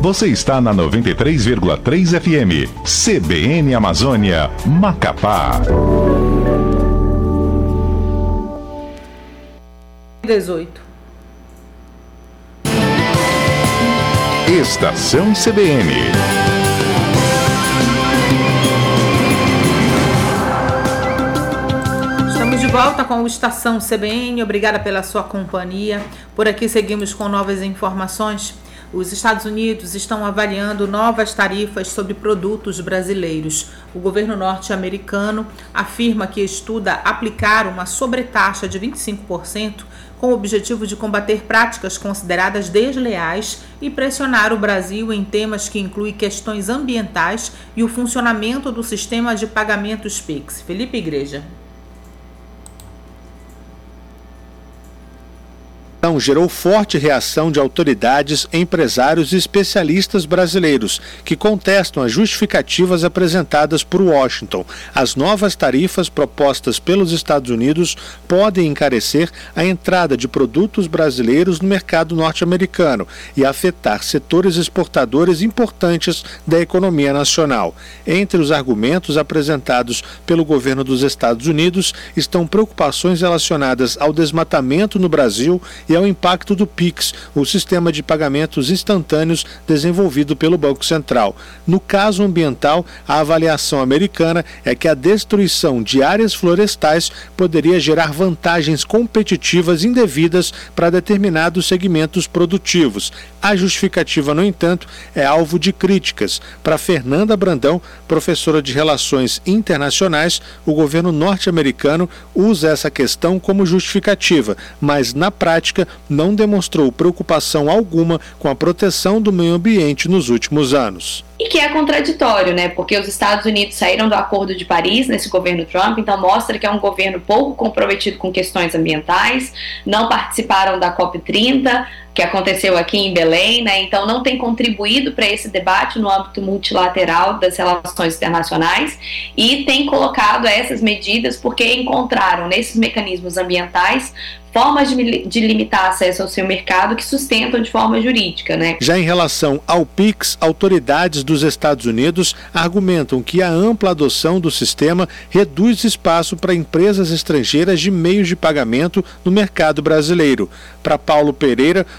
Você está na 93,3 FM, CBN Amazônia, Macapá. 18. Estação CBN. Estamos de volta com o Estação CBN. Obrigada pela sua companhia. Por aqui seguimos com novas informações. Os Estados Unidos estão avaliando novas tarifas sobre produtos brasileiros. O governo norte-americano afirma que estuda aplicar uma sobretaxa de 25% com o objetivo de combater práticas consideradas desleais e pressionar o Brasil em temas que incluem questões ambientais e o funcionamento do sistema de pagamentos PIX. Felipe Igreja. Gerou forte reação de autoridades, empresários e especialistas brasileiros, que contestam as justificativas apresentadas por Washington. As novas tarifas propostas pelos Estados Unidos podem encarecer a entrada de produtos brasileiros no mercado norte-americano e afetar setores exportadores importantes da economia nacional. Entre os argumentos apresentados pelo governo dos Estados Unidos estão preocupações relacionadas ao desmatamento no Brasil e ao impacto do PIX, o sistema de pagamentos instantâneos desenvolvido pelo Banco Central. No caso ambiental, a avaliação americana é que a destruição de áreas florestais poderia gerar vantagens competitivas indevidas para determinados segmentos produtivos. A justificativa, no entanto, é alvo de críticas. Para Fernanda Brandão, professora de Relações Internacionais, o governo norte-americano usa essa questão como justificativa, mas, na prática, não demonstrou preocupação alguma com a proteção do meio ambiente nos últimos anos. E que é contraditório, né? Porque os Estados Unidos saíram do Acordo de Paris nesse governo Trump, então mostra que é um governo pouco comprometido com questões ambientais, não participaram da COP30, que aconteceu aqui em Belém, né? Então não tem contribuído para esse debate no âmbito multilateral das relações internacionais e tem colocado essas medidas porque encontraram nesses mecanismos ambientais formas de limitar acesso ao seu mercado que sustentam de forma jurídica, né? Já em relação ao PIX, autoridades dos Estados Unidos argumentam que a ampla adoção do sistema reduz espaço para empresas estrangeiras de meios de pagamento no mercado brasileiro. Para Paulo Pereira,